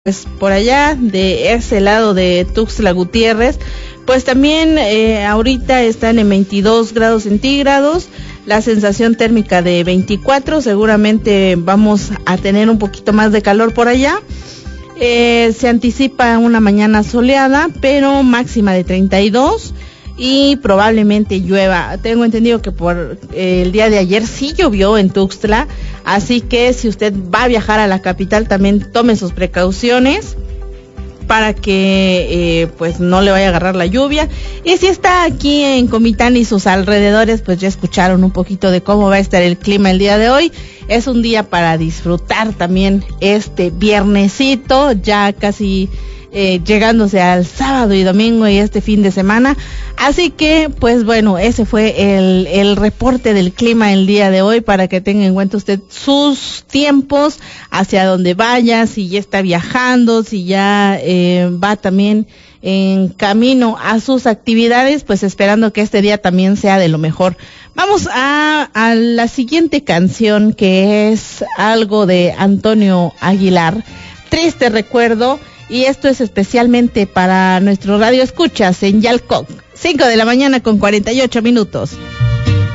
Pues por allá de ese lado de Tuxtla Gutiérrez, pues también ahorita están en 22 grados centígrados, la sensación térmica de 24, seguramente vamos a tener un poquito más de calor por allá. Se anticipa una mañana soleada, pero máxima de 32 y probablemente llueva. Tengo entendido que por el día de ayer sí llovió en Tuxtla, así que si usted va a viajar a la capital también tome sus precauciones para que pues no le vaya a agarrar la lluvia. Y si está aquí en Comitán y sus alrededores, pues ya escucharon un poquito de cómo va a estar el clima el día de hoy. Es un día para disfrutar también este viernesito, ya casi llegándose al sábado y domingo y este fin de semana. Así que, pues bueno, ese fue el reporte del clima el día de hoy, para que tenga en cuenta usted sus tiempos, hacia donde vaya, si ya está viajando, si ya va también en camino a sus actividades, pues esperando que este día también sea de lo mejor. Vamos a la siguiente canción, que es algo de Antonio Aguilar, Triste Recuerdo. Y esto es especialmente para nuestro radio escuchas en Yalcoc, 5 de la mañana con 48 minutos.